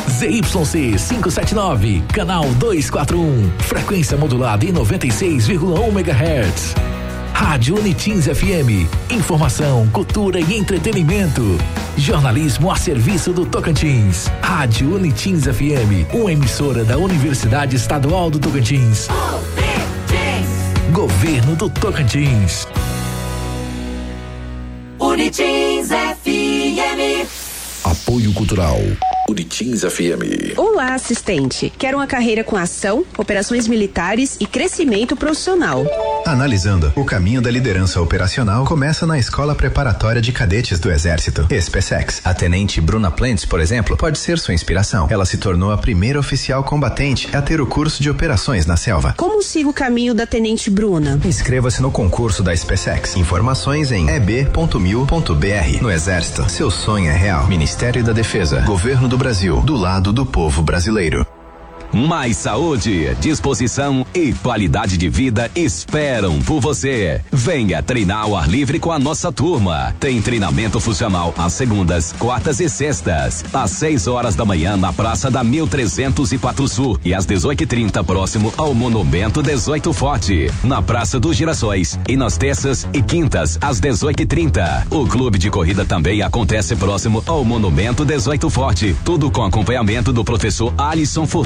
ZYC 579, canal 241, frequência modulada em 96,1 MHz. Rádio Unitins FM, informação, cultura e entretenimento. Jornalismo a serviço do Tocantins. Rádio Unitins FM, uma emissora da Universidade Estadual do Tocantins. Governo do Tocantins. Unitins FM. Apoio Cultural. Unitins FM. Olá, assistente. Quer uma carreira com ação, operações militares e crescimento profissional. Analisando, o caminho da liderança operacional começa na Escola Preparatória de Cadetes do Exército, SPSEX. A tenente Bruna Plentes, por exemplo, pode ser sua inspiração. Ela se tornou a primeira oficial combatente a ter o curso de operações na selva. Como sigo o caminho da tenente Bruna? Inscreva-se no concurso da SPSEX. Informações em eb.mil.br. No Exército, seu sonho é real. Ministério da Defesa, Governo do Brasil, do lado do povo brasileiro. Mais saúde, disposição e qualidade de vida esperam por você. Venha treinar ao ar livre com a nossa turma. Tem treinamento funcional às segundas, quartas e sextas, às 6 horas da manhã na Praça da 1304 Sul e às 18h30 próximo ao Monumento 18 Forte, na Praça dos Girassóis, e nas terças e quintas às 18h30. O clube de corrida também acontece próximo ao Monumento 18 Forte, tudo com acompanhamento do professor Alisson Forte.